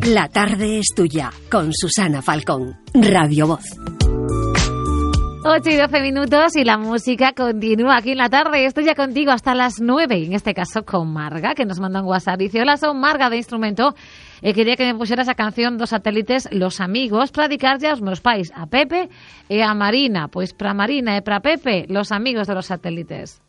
La tarde es tuya, con Susana Falcón, Radio Voz. 8 y 12 minutos y la música continúa aquí en la tarde. Estoy ya contigo hasta las 9, y en este caso con Marga, que nos manda un WhatsApp. Dice: hola, soy Marga de Instrumento. Quería que me pusiera esa canción dos satélites, Los Amigos, para dedicar ya os meus pais, a Pepe e a Marina. Pois para Marina e para Pepe, Los Amigos de los Satélites.